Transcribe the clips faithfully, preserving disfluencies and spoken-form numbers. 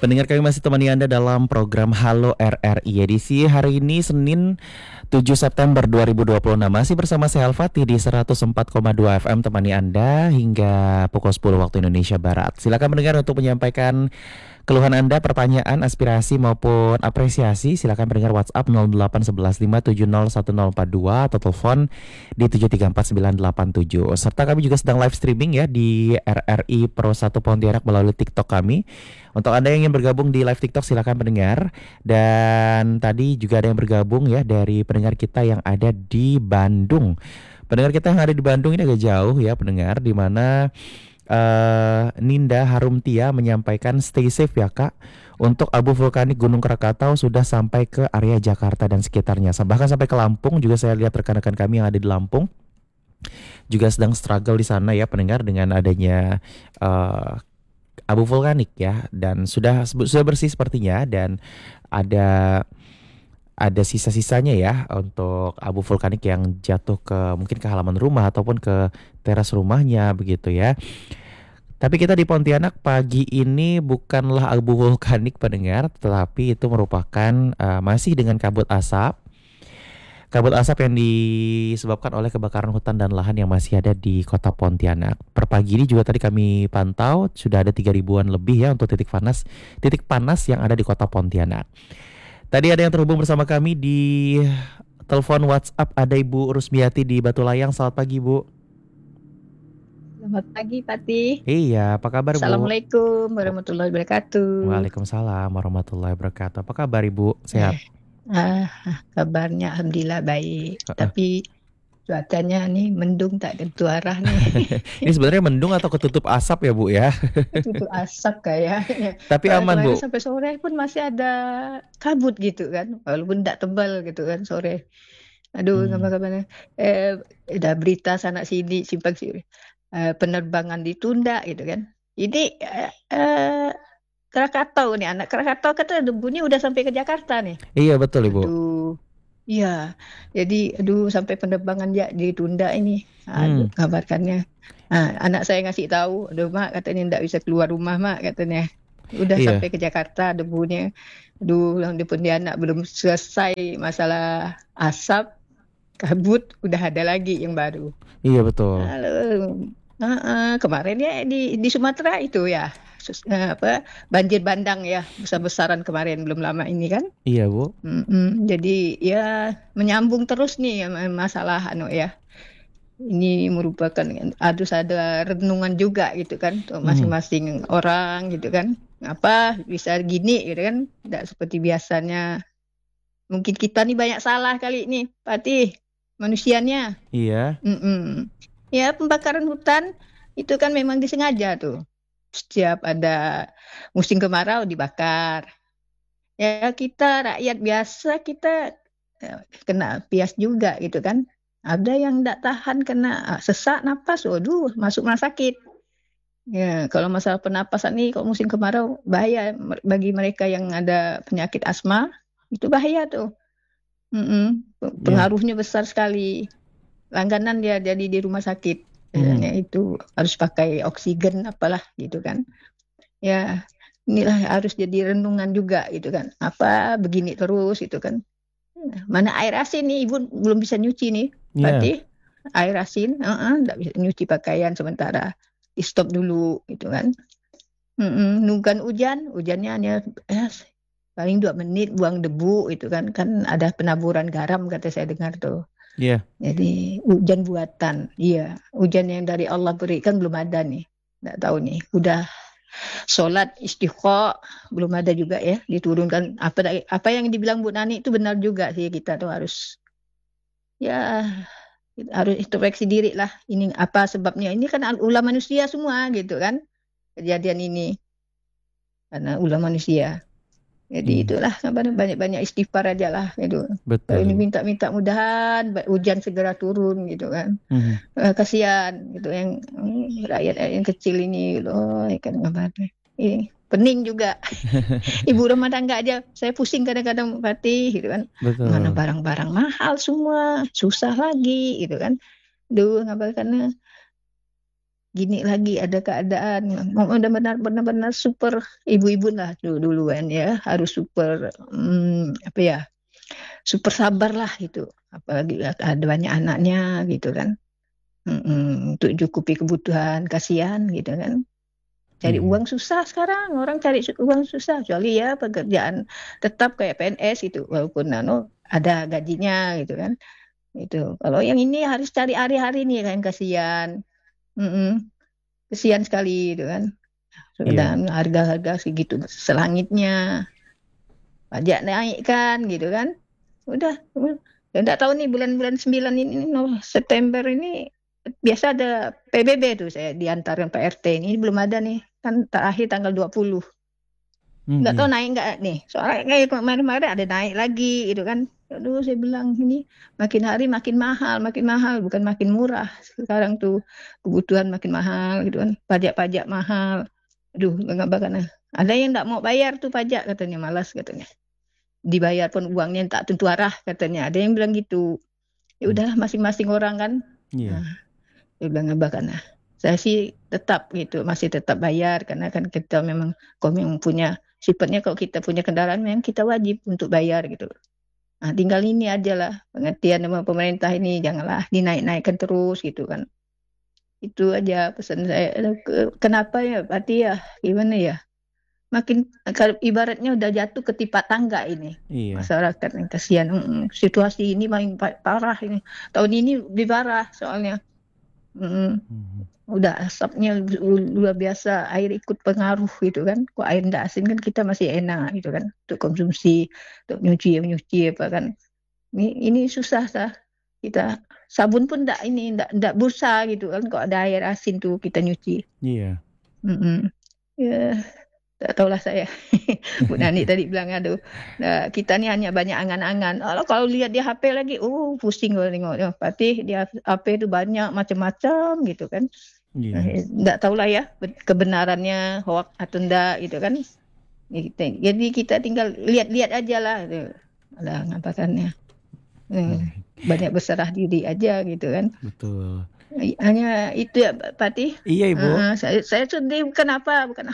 Pendengar kami masih temani Anda dalam program Halo R R I edisi hari ini Senin tujuh September dua ribu dua puluh enam. Masih bersama saya Al-Fatih di seratus empat koma dua F M temani Anda hingga pukul sepuluh waktu Indonesia Barat. Silakan pendengar untuk menyampaikan keluhan Anda, pertanyaan, aspirasi maupun apresiasi. Silakan pendengar WhatsApp nol delapan satu satu lima tujuh nol satu nol empat dua atau telepon di tujuh tiga empat sembilan delapan tujuh. Serta kami juga sedang live streaming ya di R R I Pro satu Pontianak melalui TikTok kami. Untuk Anda yang ingin bergabung di live TikTok silakan pendengar. Dan tadi juga ada yang bergabung ya dari pendengar kita yang ada di Bandung. Pendengar kita yang ada di Bandung ini agak jauh ya pendengar, di mana Uh, Ninda Harumtia menyampaikan stay safe ya Kak. Untuk abu vulkanik Gunung Krakatau sudah sampai ke area Jakarta dan sekitarnya. Bahkan sampai ke Lampung juga saya lihat rekan-rekan kami yang ada di Lampung juga sedang struggle di sana ya pendengar dengan adanya uh, abu vulkanik ya, dan sudah sudah bersih sepertinya, dan ada ada sisa-sisanya ya untuk abu vulkanik yang jatuh ke mungkin ke halaman rumah ataupun ke teras rumahnya begitu ya. Tapi kita di Pontianak pagi ini bukanlah abu vulkanik pendengar, tetapi itu merupakan uh, masih dengan kabut asap. Kabut asap yang disebabkan oleh kebakaran hutan dan lahan yang masih ada di kota Pontianak. Per pagi ini juga tadi kami pantau sudah ada tiga ribuan lebih ya untuk titik panas titik panas yang ada di kota Pontianak. Tadi ada yang terhubung bersama kami di telepon WhatsApp, ada Ibu Rusmiati di Batu Layang. Selamat pagi Bu. Selamat pagi Fatih. Iya, apa kabar Bu? Assalamualaikum warahmatullahi wabarakatuh. Waalaikumsalam warahmatullahi wabarakatuh. Apa kabar Ibu? Sehat? Eh, ah, kabarnya alhamdulillah baik. Uh-uh. Tapi cuacanya nih mendung tak tentu arah nih. Ini sebenarnya mendung atau ketutup asap ya Bu ya? Ketutup asap kayaknya. Tapi aman Bu. Sampai sore pun masih ada kabut gitu kan, walaupun tidak tebal gitu kan sore. Aduh, hmm. kabar-kabarnya. Eh, ada berita sana sini simpang sini. Uh, penerbangan ditunda gitu kan. Ini uh, uh, Krakatau nih, anak Krakatau kata debunya udah sampai ke Jakarta nih. Iya betul Ibu. Aduh, iya. Jadi aduh sampai penerbangan ya ditunda ini. Aduh, hmm. kabarkannya. Nah, anak saya ngasih tahu, aduh mak katanya enggak bisa keluar rumah mak katanya. Udah iya. sampai ke Jakarta debunya. Aduh, yang di Pontianak belum selesai masalah asap, kabut, udah ada lagi yang baru. Iya betul. Halo. Uh, uh, kemarin ya di di Sumatera itu ya sus, uh, apa banjir bandang ya besar-besaran kemarin belum lama ini kan. Iya Bu. Mm-mm, jadi ya menyambung terus nih masalah anu ya. Ini merupakan harus ada renungan juga gitu kan untuk masing-masing hmm. orang gitu kan. Apa bisa gini gitu kan, tidak seperti biasanya. Mungkin kita nih banyak salah kali ini, Fatih, manusianya. Iya. Mm-mm. Ya pembakaran hutan itu kan memang disengaja tuh. Setiap ada musim kemarau dibakar. Ya kita rakyat biasa kita ya, kena pias juga gitu kan. Ada yang tidak tahan kena sesak napas, waduh masuk rumah sakit. Ya kalau masalah pernapasan nih kalau musim kemarau bahaya bagi mereka yang ada penyakit asma, itu bahaya tuh. Mm-mm. Pengaruhnya yeah. besar sekali. Langganan dia jadi di rumah sakit. Biasanya hmm. itu harus pakai oksigen apalah gitu kan. Ya inilah harus jadi renungan juga gitu kan. Apa begini terus gitu kan. Mana air asin nih, ibu belum bisa nyuci nih. Berarti yeah. air asin, uh-uh, nggak bisa nyuci pakaian sementara. Di stop dulu gitu kan. Mm-mm. Nungguan hujan, hujannya hanya eh, paling dua menit buang debu itu kan. Kan ada penaburan garam kata saya dengar tuh. Iya. Yeah. Jadi hujan buatan, iya. Hujan yang dari Allah berikan belum ada nih. Nggak tahu nih. Udah sholat istiqo belum ada juga ya diturunkan. Apa apa yang dibilang Bu Nani itu benar juga sih, kita tuh harus ya harus introspeksi diri lah. Ini apa sebabnya? Ini kan ulah manusia semua gitu kan kejadian ini karena ulah manusia. Jadi hmm. itulah banyak-banyak istighfar aja lah gitu. Betul. Ini minta-minta mudahan hujan segera turun gitu kan. Hmm. Uh, kasihan gitu yang rakyat yang kecil ini loh kan ngabarnya. Ini pening juga. Ibu rumah tangga aja saya pusing kadang-kadang Fatih gitu kan. Betul. Mana barang-barang mahal semua, susah lagi gitu kan. Duh ngabarkannya gini lagi ada keadaan. Mau benar-benar benar-benar super ibu-ibu lah dulu duluan ya, harus super hmm, apa ya, super sabar lah gitu. Apalagi ada banyak anaknya gitu kan. Mm-mm, untuk cukupi kebutuhan, kasihan gitu kan. Cari Iya. uang susah sekarang, orang cari su- uang susah. Kecuali ya pekerjaan tetap kayak P N S gitu, walaupun anu ada gajinya gitu kan. Itu. Kalau yang ini harus cari hari-hari nih kan kasihan. Mm-mm, kasihan sekali gitu kan. Iya. Dan harga-harga segitu selangitnya, pajak naik kan gitu kan. Udah, udah. Ya enggak tahu nih bulan-bulan sembilan ini, no, September ini biasa ada P B B tuh saya diantarin P R T ini belum ada nih. Kan terakhir tanggal dua puluh. Hmm, Nggak tahu iya. naik nggak nih. Soalnya kayak kemarin-kemarin ada naik lagi gitu kan. Aduh saya bilang ini makin hari makin mahal, makin mahal bukan makin murah. Sekarang tuh kebutuhan makin mahal gitu kan. Pajak-pajak mahal. Aduh nggak bakal. Ada yang nggak mau bayar tuh pajak katanya malas katanya. Dibayar pun uangnya tak tentu arah katanya. Ada yang bilang gitu. Ya Hmm, udahlah masing-masing orang kan. iya. Nah, dia bilang apa kan. Nah, saya sih tetap gitu, masih tetap bayar karena kan kita memang kalau memang punya sifatnya kalau kita punya kendaraan memang kita wajib untuk bayar gitu. Nah, tinggal ini aja lah pengertian sama pemerintah ini janganlah dinaik-naikkan terus gitu kan. Itu aja pesan saya. Aduh, ke- Kenapa ya? Berarti ya gimana ya? Makin kalau ibaratnya udah jatuh ke tipak tangga ini Iya. masyarakat yang kasihan. Mm, situasi ini makin pa- parah ini. Tahun ini lebih parah soalnya. Mm, Mhm. udah asapnya lu- luar biasa, air ikut pengaruh gitu kan. Kok air ndak asin kan kita masih enak gitu kan untuk konsumsi, untuk nyuci nyuci apa kan. Ini ini susah sah kita sabun pun ndak ini ndak ndak busa gitu kan. Kok ada air asin tuh kita nyuci. Iya. Mm-mm. Ya, tak tahulah saya. Bu Nani tadi bilang aduh, nah, kita nih hanya banyak angan-angan. Kalau kalau lihat di H P lagi, oh pusing kalau tengok. Patih di H P itu banyak macam-macam gitu kan. Nah, Iya. enggak tahulah ya be- kebenarannya hoax atau enggak gitu kan. Gitu. Jadi kita tinggal lihat-lihat aja lah. Gitu. Alah, ngapakannya. Hmm, Baik. banyak berserah diri aja gitu kan. Betul. Hanya itu ya, Patih. Iya, Ibu. Uh-uh, saya, saya sedih bukan apa, bukan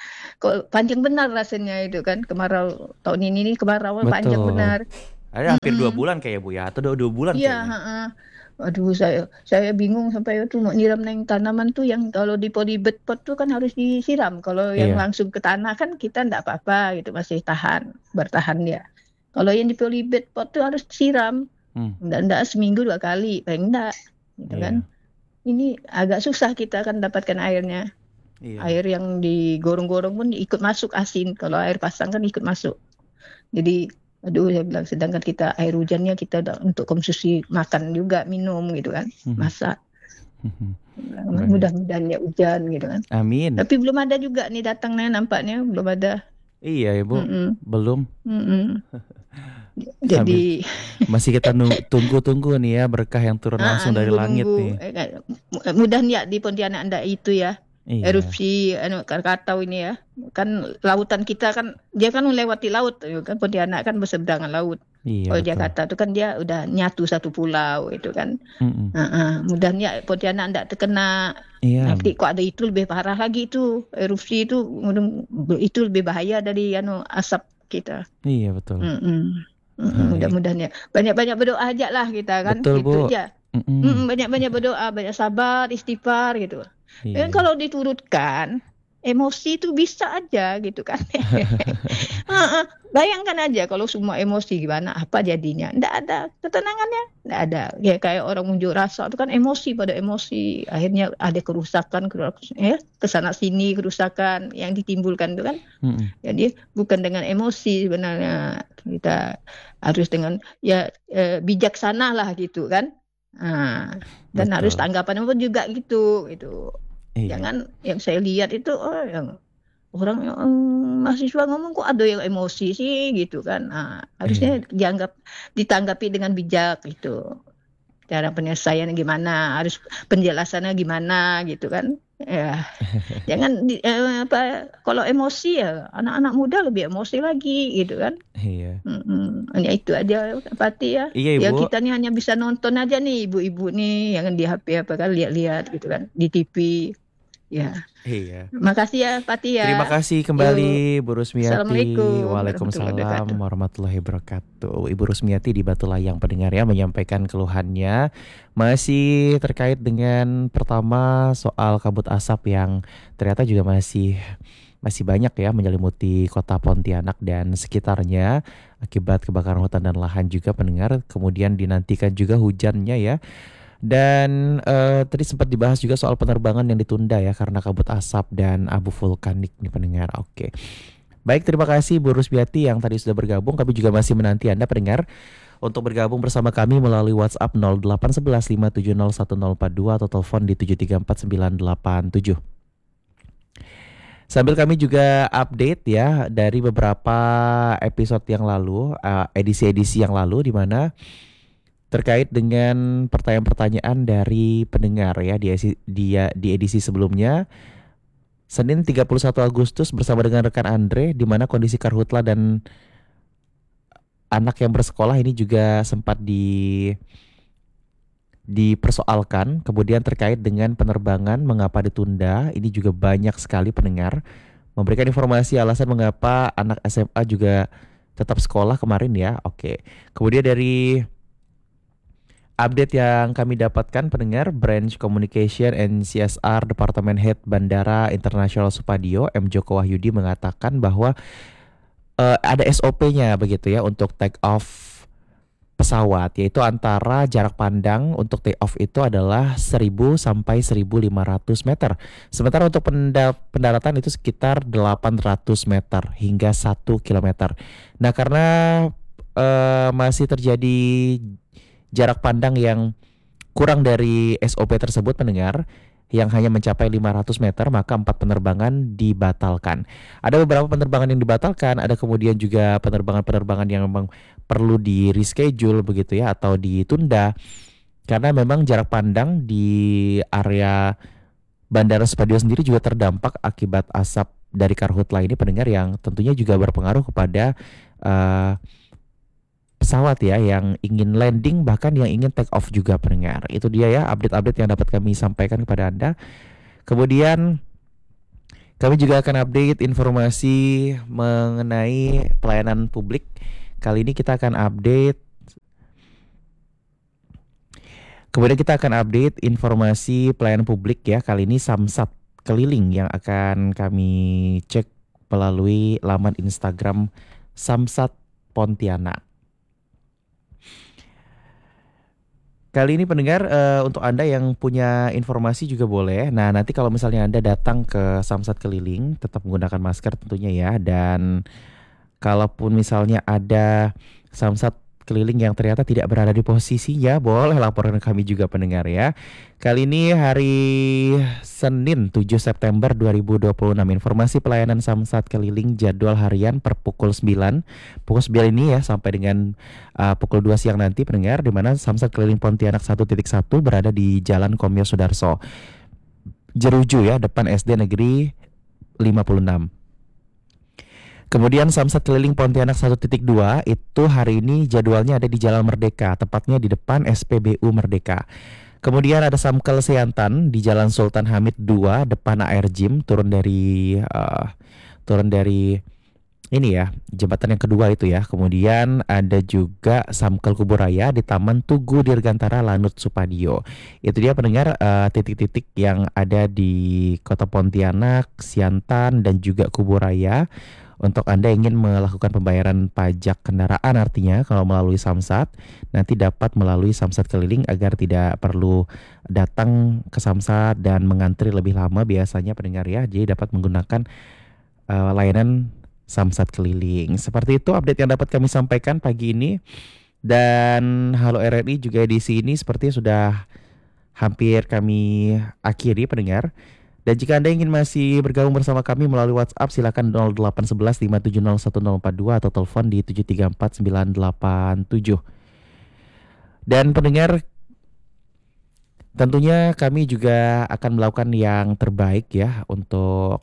kok panjang benar rasanya itu kan kemarau tahun ini nih kemarau panjang Betul. benar. Ada hampir dua Mm-mm. bulan kayak Bu ya, atau dua, dua bulan Iya, kayaknya. heeh. Aduh saya saya bingung sampai itu mau nyiram neng tanaman tuh yang kalau di polybed pot tuh kan harus disiram. Kalau yang Iya. langsung ke tanah kan kita enggak apa-apa gitu masih tahan bertahan ya. Kalau yang di polybed pot tuh harus disiram. Hmm, Enggak enggak seminggu dua kali, paling enggak gitu kan. iya. Ini agak susah kita kan dapatkan airnya. Iya. Air yang digorong-gorong pun ikut masuk asin. Kalau air pasang kan ikut masuk. Jadi, aduh saya bilang sedangkan kita air hujannya kita udah untuk konsumsi makan juga minum gitu kan, Mhm. masak. Mhm. Baik. Mudah-mudahan ya hujan gitu kan. Amin. Tapi belum ada juga nih datangnya nampaknya belum ada. Iya, Ibu. Mm-mm, Belum. mm-mm. Sambil Jadi masih kita nu- tunggu-tunggu nih ya berkah yang turun ah, ah, langsung dari langit nunggu-nunggu. nih. Eh, eh, mudah ya di Pontianak anda itu ya Iya. erupsi anu Krakatau ini ya. Kan lautan kita kan dia kan melewati laut ya kan Pontianak kan berseberangan laut. Iya, Kalau betul. Jakarta itu kan dia udah nyatu satu pulau itu kan. Mm-mm. Heeh, mudahnya Pontianak tidak terkena. Iya. Nanti kok ada itu lebih parah lagi itu erupsi itu itu lebih bahaya dari anu asap kita. Iya, betul. Mm-mm. Mm-mm, Baik. mudah-mudahan ya. Banyak-banyak berdoa aja lah kita kan. Betul, Itu Bu. aja. Mm-mm. Mm-mm, banyak-banyak berdoa, banyak sabar, istighfar gitu. Dan Iya. kalau diturutkan emosi itu bisa aja gitu kan. Heeh, bayangkan aja kalau semua emosi gimana apa jadinya. Nggak ada ketenangannya, nggak ada. Ya kayak orang unjuk rasa itu kan emosi pada emosi. Akhirnya ada kerusakan, kerusakan ya, kesana sini kerusakan yang ditimbulkan itu kan. Mm-mm. Jadi bukan dengan emosi sebenarnya kita harus dengan ya eh, bijaksana lah gitu kan. Nah, dan harus Betul. tanggapan pun juga gitu gitu. Iya. Jangan yang saya lihat itu oh yang orang yang mahasiswa ngomong kok ada yang emosi sih gitu kan. Nah, harusnya Iya. dianggap ditanggapi dengan bijak gitu. Cara penyelesaiannya gimana, harus penjelasannya gimana gitu kan. Ya, jangan di, eh, apa kalau emosi ya anak-anak muda lebih emosi lagi gitu kan. Iya. Mm-mm. Ya itu aja Pati ya. Iya, Ya Ibu. kita nih hanya bisa nonton aja nih ibu-ibu nih yang di H P apa kan lihat-lihat gitu kan di T V. Ya, Iya. makasih ya Pati Terima ya. kasih Yuk, kembali Bu Rusmiati. Assalamualaikum warahmatullahi Waalaikumsalam wabarakatuh. warahmatullahi wabarakatuh. Ibu Rusmiati di Batu Layang pendengar ya menyampaikan keluhannya masih terkait dengan pertama soal kabut asap yang ternyata juga masih masih banyak ya menyelimuti kota Pontianak dan sekitarnya akibat kebakaran hutan dan lahan juga pendengar. Kemudian dinantikan juga hujannya ya. Dan eh, tadi sempat dibahas juga soal penerbangan yang ditunda ya karena kabut asap dan abu vulkanik nih pendengar. Oke. Baik, terima kasih Bu Rusbiati yang tadi sudah bergabung. Kami juga masih menanti Anda pendengar untuk bergabung bersama kami melalui WhatsApp nol delapan satu satu lima tujuh nol satu nol empat dua atau telepon di tujuh tiga empat sembilan delapan tujuh. Sambil kami juga update ya dari beberapa episode yang lalu, eh, edisi-edisi yang lalu di mana terkait dengan pertanyaan-pertanyaan dari pendengar ya di edisi, dia di edisi sebelumnya Senin tiga puluh satu Agustus bersama dengan rekan Andre di mana kondisi karhutla dan anak yang bersekolah ini juga sempat di dipersoalkan. Kemudian terkait dengan penerbangan mengapa ditunda ini juga banyak sekali pendengar memberikan informasi alasan mengapa anak S M A juga tetap sekolah kemarin ya. Oke. Kemudian dari update yang kami dapatkan pendengar, Branch Communication and C S R Departemen Head Bandara Internasional Supadio, M. Joko Wahyudi mengatakan bahwa eh, ada S O P-nya begitu ya untuk take off pesawat, yaitu antara jarak pandang untuk take off itu adalah seribu sampai seribu lima ratus meter. Sementara untuk penda- pendaratan itu sekitar delapan ratus meter hingga satu kilometer. Nah, karena eh, masih terjadi jarak pandang yang kurang dari S O P tersebut pendengar yang hanya mencapai lima ratus meter maka empat penerbangan dibatalkan. Ada beberapa penerbangan yang dibatalkan, ada kemudian juga penerbangan-penerbangan yang memang perlu di reschedule begitu ya atau ditunda karena memang jarak pandang di area Bandara Supadio sendiri juga terdampak akibat asap dari karhutla ini pendengar yang tentunya juga berpengaruh kepada eh, pesawat ya yang ingin landing bahkan yang ingin take off juga pendengar. Itu dia ya update-update yang dapat kami sampaikan kepada Anda. Kemudian kami juga akan update informasi mengenai pelayanan publik. Kali ini kita akan update Kemudian kita akan update informasi pelayanan publik ya. Kali ini Samsat keliling yang akan kami cek melalui laman Instagram Samsat Pontianak. Kali ini pendengar eh, untuk Anda yang punya informasi juga boleh. Nah, nanti kalau misalnya Anda datang ke Samsat keliling tetap menggunakan masker tentunya ya dan kalaupun misalnya ada Samsat keliling yang ternyata tidak berada di posisinya, boleh laporkan ke kami juga pendengar ya. Kali ini hari Senin tujuh September dua ribu dua puluh enam informasi pelayanan Samsat keliling jadwal harian per pukul sembilan. Pukul sembilan ini ya sampai dengan uh, pukul dua siang nanti pendengar di mana Samsat keliling Pontianak satu titik satu berada di Jalan Komyo Sudarso. Jeruju ya depan S D Negeri lima puluh enam. Kemudian Samsat keliling Pontianak satu titik dua itu hari ini jadwalnya ada di Jalan Merdeka, tepatnya di depan S P B U Merdeka. Kemudian ada Samkel Siantan di Jalan Sultan Hamid dua depan Air Gym, turun dari uh, turun dari ini ya, jembatan yang kedua itu ya. Kemudian ada juga Samkel Kuburaya di Taman Tugu Dirgantara Lanut Supadio. Itu dia pendengar uh, titik-titik yang ada di Kota Pontianak, Siantan dan juga Kuburaya. Untuk Anda ingin melakukan pembayaran pajak kendaraan artinya kalau melalui Samsat nanti dapat melalui Samsat keliling agar tidak perlu datang ke Samsat dan mengantri lebih lama biasanya pendengar ya. Jadi dapat menggunakan uh, layanan Samsat keliling. Seperti itu update yang dapat kami sampaikan pagi ini. Dan Halo R R I juga di sini sepertinya sudah hampir kami akhiri pendengar. Dan jika Anda ingin masih bergabung bersama kami melalui WhatsApp silakan nol delapan satu satu lima tujuh nol satu nol empat dua atau telepon di tujuh tiga empat sembilan delapan tujuh. Dan pendengar tentunya kami juga akan melakukan yang terbaik ya untuk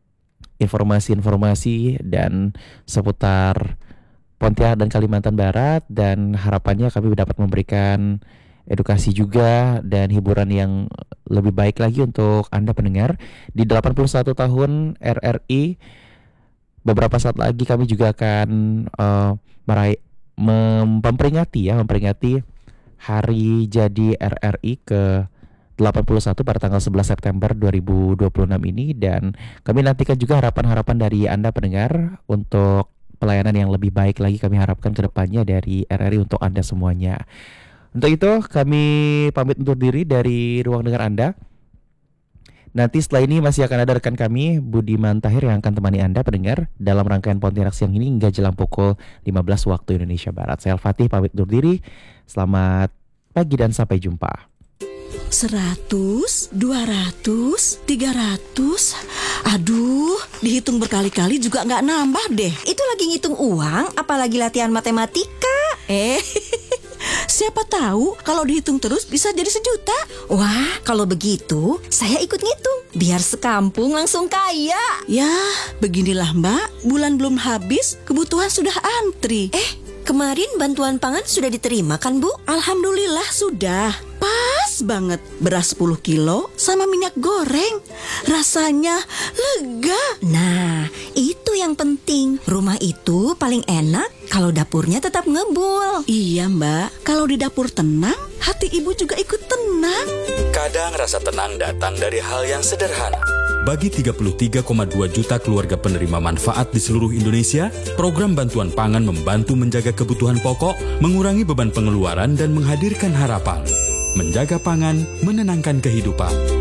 informasi-informasi dan seputar Pontianak dan Kalimantan Barat dan harapannya kami dapat memberikan edukasi juga dan hiburan yang lebih baik lagi untuk Anda pendengar. Di delapan puluh satu tahun R R I, beberapa saat lagi kami juga akan uh, meraih mem- memperingati ya, memperingati hari jadi R R I ke delapan puluh satu pada tanggal sebelas September dua ribu dua puluh enam ini, dan kami nantikan juga harapan-harapan dari Anda pendengar untuk pelayanan yang lebih baik lagi kami harapkan ke depannya dari R R I untuk Anda semuanya. Untuk itu kami pamit undur diri dari ruang dengar Anda. Nanti setelah ini masih akan ada rekan kami Budiman Tahir yang akan temani Anda pendengar dalam rangkaian Pontianak siang ini hingga jelang pukul lima belas waktu Indonesia Barat. Saya Al-Fatih pamit undur diri. Selamat pagi dan sampai jumpa. Seratus, dua ratus, tiga ratus. Aduh, dihitung berkali-kali juga nggak nambah deh. Itu lagi ngitung uang, apalagi latihan matematika. Eh, siapa tahu kalau dihitung terus bisa jadi sejuta. Wah, kalau begitu saya ikut ngitung. Biar sekampung langsung kaya. Ya, beginilah Mbak, bulan belum habis, kebutuhan sudah antri. Eh, kemarin bantuan pangan sudah diterima kan Bu? Alhamdulillah sudah. Pas banget, beras sepuluh kilo sama minyak goreng. Rasanya lega. Nah, itu yang penting. Rumah itu paling enak kalau dapurnya tetap ngebul. Iya Mbak, kalau di dapur tenang, hati ibu juga ikut tenang. Kadang rasa tenang datang dari hal yang sederhana. Bagi tiga puluh tiga koma dua juta keluarga penerima manfaat di seluruh Indonesia, program bantuan pangan membantu menjaga kebutuhan pokok, mengurangi beban pengeluaran dan menghadirkan harapan. Menjaga pangan, menenangkan kehidupan.